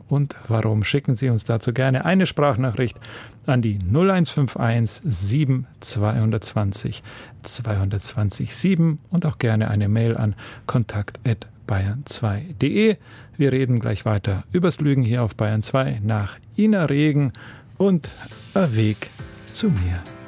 und warum. Schicken Sie uns dazu gerne eine Sprachnachricht an die 0151 7 220 220 7 und auch gerne eine Mail an kontakt@bayern2.de. Wir reden gleich weiter übers Lügen hier auf Bayern 2 nach Ina Regen und Weg zu mir.